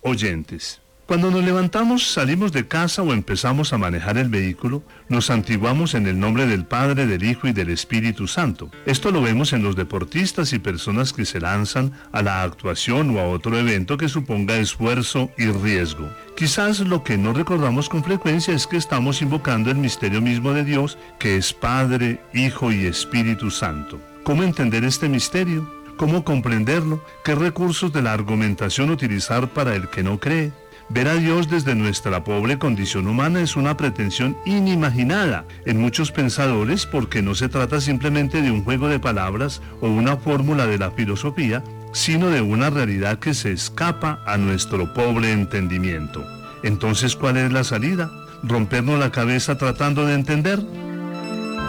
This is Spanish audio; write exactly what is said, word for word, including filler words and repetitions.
oyentes. Cuando nos levantamos, salimos de casa o empezamos a manejar el vehículo, nos santiguamos en el nombre del Padre, del Hijo y del Espíritu Santo. Esto lo vemos en los deportistas y personas que se lanzan a la actuación o a otro evento que suponga esfuerzo y riesgo. Quizás lo que no recordamos con frecuencia es que estamos invocando el misterio mismo de Dios, que es Padre, Hijo y Espíritu Santo. ¿Cómo entender este misterio? ¿Cómo comprenderlo? ¿Qué recursos de la argumentación utilizar para el que no cree? Ver a Dios desde nuestra pobre condición humana es una pretensión inimaginada en muchos pensadores, porque no se trata simplemente de un juego de palabras o una fórmula de la filosofía, sino de una realidad que se escapa a nuestro pobre entendimiento. Entonces, ¿cuál es la salida? ¿Rompernos la cabeza tratando de entender?